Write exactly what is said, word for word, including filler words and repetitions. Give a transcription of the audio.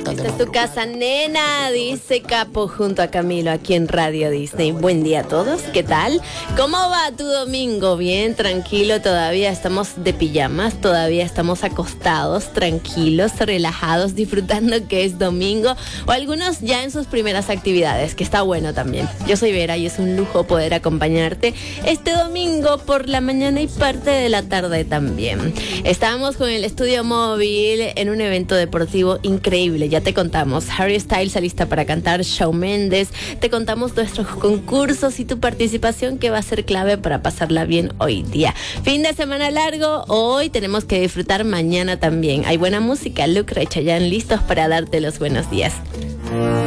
Esta es tu casa, nena, dice Capo junto a Camilo aquí en Radio Disney. Buen día a todos, ¿qué tal? ¿Cómo va tu domingo? Bien, tranquilo, todavía estamos de pijamas, todavía estamos acostados, tranquilos, relajados, disfrutando que es domingo, o algunos ya en sus primeras actividades, que está bueno también. Yo soy Vera y es un lujo poder acompañarte este domingo por la mañana y parte de la tarde también. Estábamos con el estudio móvil en un evento deportivo increíble, ya te contamos. Harry Styles alista para cantar, Shawn Mendes, te contamos nuestros concursos y tu participación que va a ser clave para pasarla bien hoy día. Fin de semana largo, hoy tenemos que disfrutar, mañana también. Hay buena música, Lucra y Chayanne listos para darte los buenos días.